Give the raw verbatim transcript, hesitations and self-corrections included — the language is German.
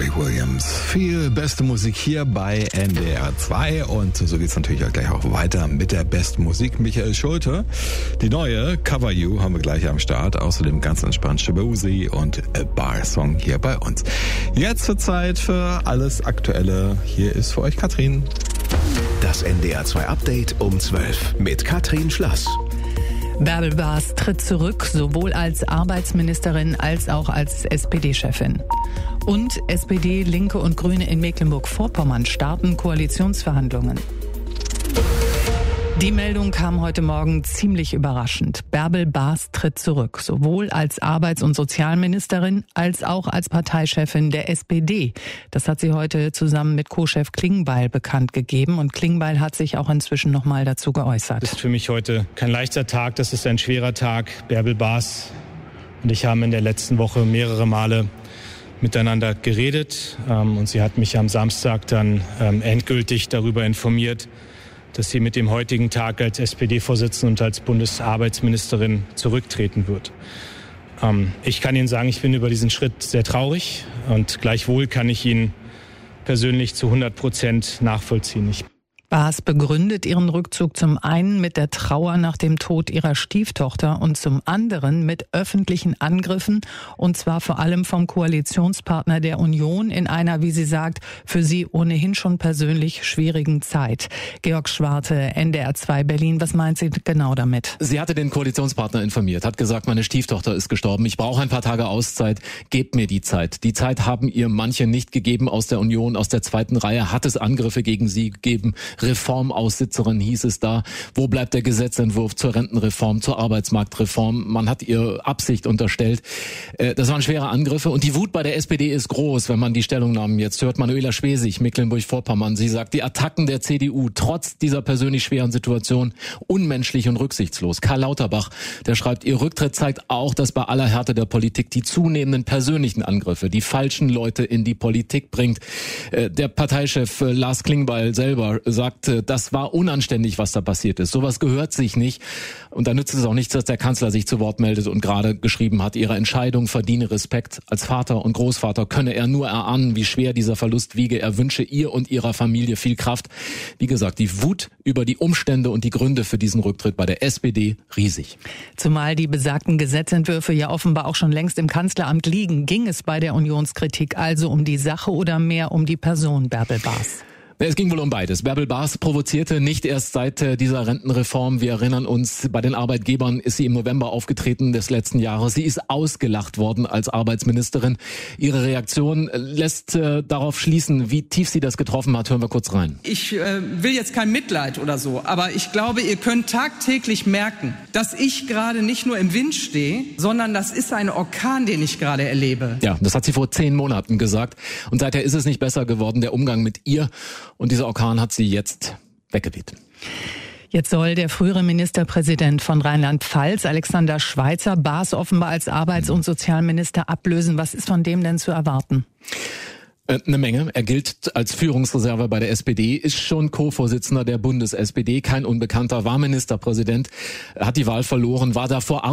Robbie Williams. Viel beste Musik hier bei N D R zwei und so geht's natürlich auch gleich auch weiter mit der besten Musik. Michael Schulte, die neue Cover You haben wir gleich am Start. Außerdem ganz entspannt Shaboozey und A Bar Song hier bei uns. Jetzt zur Zeit für alles Aktuelle. Hier ist für euch Katrin. Das N D R zwei Update um zwölf mit Katrin Schlass. Bärbel Bas tritt zurück, sowohl als Arbeitsministerin als auch als S P D-Chefin. Und S P D, Linke und Grüne in Mecklenburg-Vorpommern starten Koalitionsverhandlungen. Die Meldung kam heute Morgen ziemlich überraschend. Bärbel Bas tritt zurück, sowohl als Arbeits- und Sozialministerin als auch als Parteichefin der S P D. Das hat sie heute zusammen mit Co-Chef Klingbeil bekannt gegeben und Klingbeil hat sich auch inzwischen nochmal dazu geäußert. Das ist für mich heute kein leichter Tag, das ist ein schwerer Tag. Bärbel Bas und ich haben in der letzten Woche mehrere Male miteinander geredet und sie hat mich am Samstag dann endgültig darüber informiert, dass sie mit dem heutigen Tag als S P D-Vorsitzende und als Bundesarbeitsministerin zurücktreten wird. Ähm, ich kann Ihnen sagen, ich bin über diesen Schritt sehr traurig und gleichwohl kann ich ihn persönlich zu hundert Prozent nachvollziehen. Ich Bas begründet ihren Rückzug zum einen mit der Trauer nach dem Tod ihrer Stieftochter und zum anderen mit öffentlichen Angriffen, und zwar vor allem vom Koalitionspartner der Union in einer, wie sie sagt, für sie ohnehin schon persönlich schwierigen Zeit. Georg Schwarte, N D R zwei Berlin, was meint sie genau damit? Sie hatte den Koalitionspartner informiert, hat gesagt, meine Stieftochter ist gestorben, ich brauche ein paar Tage Auszeit, gebt mir die Zeit. Die Zeit haben ihr manche nicht gegeben aus der Union, aus der zweiten Reihe hat es Angriffe gegen sie gegeben. Reformaussitzerin hieß es da. Wo bleibt der Gesetzentwurf zur Rentenreform, zur Arbeitsmarktreform? Man hat ihr Absicht unterstellt. Das waren schwere Angriffe und die Wut bei der S P D ist groß, wenn man die Stellungnahmen jetzt hört. Manuela Schwesig, Mecklenburg-Vorpommern, sie sagt, die Attacken der C D U trotz dieser persönlich schweren Situation unmenschlich und rücksichtslos. Karl Lauterbach, der schreibt, ihr Rücktritt zeigt auch, dass bei aller Härte der Politik die zunehmenden persönlichen Angriffe die falschen Leute in die Politik bringt. Der Parteichef Lars Klingbeil selber sagt, das war unanständig, was da passiert ist. Sowas gehört sich nicht. Und da nützt es auch nichts, dass der Kanzler sich zu Wort meldet und gerade geschrieben hat, ihre Entscheidung verdiene Respekt. Als Vater und Großvater könne er nur erahnen, wie schwer dieser Verlust wiege. Er wünsche ihr und ihrer Familie viel Kraft. Wie gesagt, die Wut über die Umstände und die Gründe für diesen Rücktritt bei der S P D riesig. Zumal die besagten Gesetzentwürfe ja offenbar auch schon längst im Kanzleramt liegen. Ging es bei der Unionskritik also um die Sache oder mehr um die Person Bärbel Bas? Es ging wohl um beides. Bärbel Bas provozierte nicht erst seit äh, dieser Rentenreform. Wir erinnern uns, bei den Arbeitgebern ist sie im November aufgetreten des letzten Jahres. Sie ist ausgelacht worden als Arbeitsministerin. Ihre Reaktion lässt äh, darauf schließen, wie tief sie das getroffen hat. Hören wir kurz rein. Ich äh, will jetzt kein Mitleid oder so, aber ich glaube, ihr könnt tagtäglich merken, dass ich gerade nicht nur im Wind stehe, sondern das ist ein Orkan, den ich gerade erlebe. Ja, das hat sie vor zehn Monaten gesagt. Und seither ist es nicht besser geworden, der Umgang mit ihr. Und dieser Orkan hat sie jetzt weggeweht. Jetzt soll der frühere Ministerpräsident von Rheinland-Pfalz, Alexander Schweitzer, Bas offenbar als Arbeits- und Sozialminister ablösen. Was ist von dem denn zu erwarten? Eine Menge. Er gilt als Führungsreserve bei der S P D, ist schon Co-Vorsitzender der Bundes-S P D, kein Unbekannter, war Ministerpräsident, hat die Wahl verloren, war davor